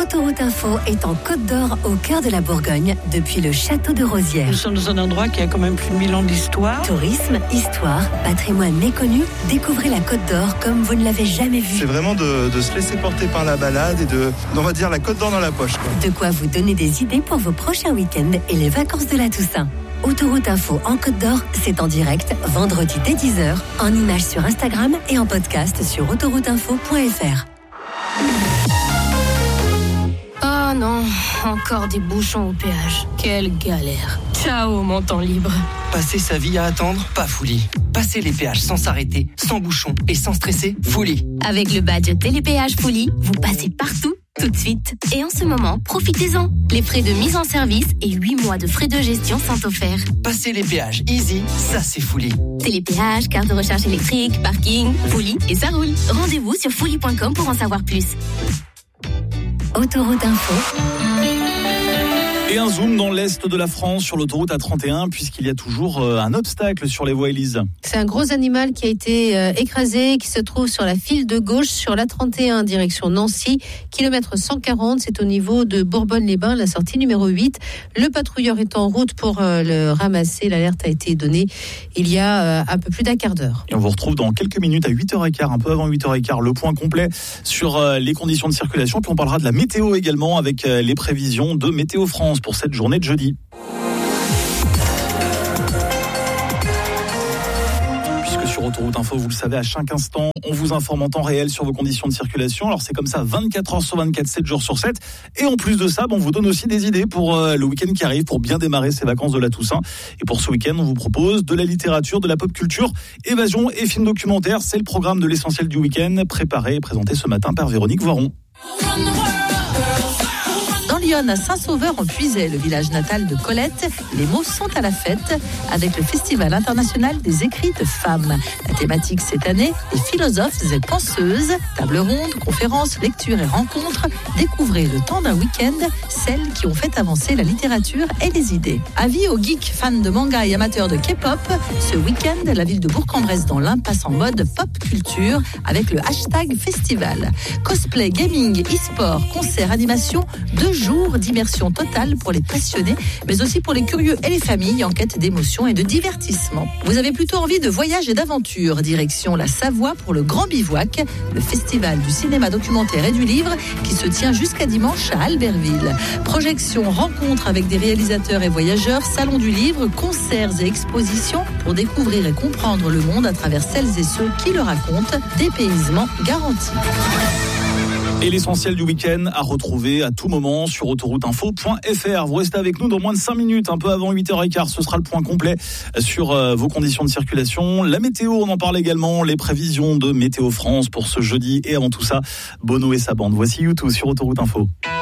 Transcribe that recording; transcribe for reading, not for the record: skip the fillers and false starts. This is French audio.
Autoroute Info est en Côte d'Or, au cœur de la Bourgogne, depuis le château de Rosières. Nous sommes dans un endroit qui a quand même plus de 1000 ans d'histoire. Tourisme, histoire, patrimoine méconnu, découvrez la Côte d'Or comme vous ne l'avez jamais vue. C'est vraiment de se laisser porter par la balade et on va dire la Côte d'Or dans la poche, quoi. De quoi vous donner des idées pour vos prochains week-ends et les vacances de la Toussaint. Autoroute Info en Côte d'Or, c'est en direct, vendredi dès 10h, en images sur Instagram et en podcast sur autorouteinfo.fr. Oh non, encore des bouchons au péage. Quelle galère. Ciao mon temps libre. Passer sa vie à attendre, pas Fouli. Passer les péages sans s'arrêter, sans bouchons et sans stresser, Fouli. Avec le badge Télépéage Fouli, vous passez partout, tout de suite. Et en ce moment, profitez-en. Les frais de mise en service et 8 mois de frais de gestion sont offerts. Passer les péages easy, ça c'est Fouli. Télépéage, carte de recharge électrique, parking, Fouli et ça roule. Rendez-vous sur fouli.com pour en savoir plus. Autoroute Info. Et un zoom dans l'est de la France sur l'autoroute A31 puisqu'il y a toujours un obstacle sur les voies, Élise. C'est un gros animal qui a été écrasé, qui se trouve sur la file de gauche sur l'A31 direction Nancy, kilomètre 140, c'est au niveau de Bourbonne-les-Bains, la sortie numéro 8. Le patrouilleur est en route pour le ramasser, l'alerte a été donnée il y a un peu plus d'un quart d'heure. Et on vous retrouve dans quelques minutes à 8h15, un peu avant 8h15, le point complet sur les conditions de circulation, puis on parlera de la météo également avec les prévisions de Météo France pour cette journée de jeudi. Puisque sur Autoroute Info, vous le savez, à chaque instant, on vous informe en temps réel sur vos conditions de circulation. Alors c'est comme ça 24 heures sur 24, 7 jours sur 7. Et en plus de ça, on vous donne aussi des idées pour le week-end qui arrive, pour bien démarrer ces vacances de la Toussaint. Et pour ce week-end, on vous propose de la littérature, de la pop culture, évasion et films documentaires. C'est le programme de l'essentiel du week-end, préparé et présenté ce matin par Véronique Voiron. Dans Lyon, à Saint-Sauveur en Puisaye, le village natal de Colette, les mots sont à la fête avec le Festival international des écrits de femmes. La thématique cette année, les philosophes et penseuses, table ronde, conférences, lectures et rencontres. Découvrez le temps d'un week-end celles qui ont fait avancer la littérature et les idées. Avis aux geeks, fans de manga et amateurs de K-pop, ce week-end, la ville de Bourg-en-Bresse dans l'Ain passe en mode pop culture avec le hashtag festival. Cosplay, gaming, e-sport, concerts, animation, 2 jours d'immersion totale pour les passionnés, mais aussi pour les curieux et les familles en quête d'émotion et de divertissement. Vous avez plutôt envie de voyage et d'aventure, direction la Savoie pour le Grand Bivouac, le festival du cinéma documentaire et du livre qui se tient jusqu'à dimanche à Albertville. Projections, rencontres avec des réalisateurs et voyageurs, salon du livre, concerts et expositions pour découvrir et comprendre le monde à travers celles et ceux qui le racontent, dépaysement garanti. Et l'essentiel du week-end à retrouver à tout moment sur autorouteinfo.fr. Vous restez avec nous dans moins de 5 minutes, un peu avant 8h15. Ce sera le point complet sur vos conditions de circulation. La météo, on en parle également. Les prévisions de Météo France pour ce jeudi. Et avant tout ça, Bono et sa bande. Voici U2 sur Autoroute Info.